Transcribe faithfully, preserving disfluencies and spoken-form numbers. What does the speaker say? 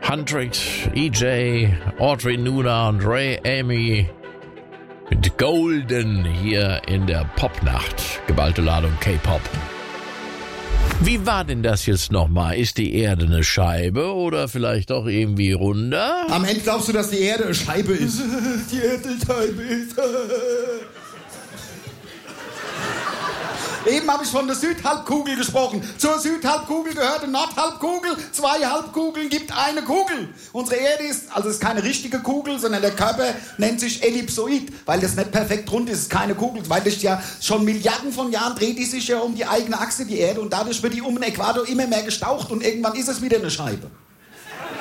Hendrix, E J, Audrey Nuna und Ray Amy mit Golden hier in der Popnacht. Geballte Ladung K-Pop. Wie war denn das jetzt nochmal? Ist die Erde eine Scheibe oder vielleicht doch irgendwie runder? Am Ende glaubst du, dass die Erde eine Scheibe ist. Die Erde eine Scheibe ist. Eben habe ich von der Südhalbkugel gesprochen. Zur Südhalbkugel gehört eine Nordhalbkugel. Zwei Halbkugeln gibt eine Kugel. Unsere Erde ist, also ist keine richtige Kugel, sondern der Körper nennt sich Ellipsoid, weil das nicht perfekt rund ist, ist keine Kugel. Weil das ja schon Milliarden von Jahren dreht die sich ja um die eigene Achse, die Erde, und dadurch wird die um den Äquator immer mehr gestaucht und irgendwann ist es wieder eine Scheibe.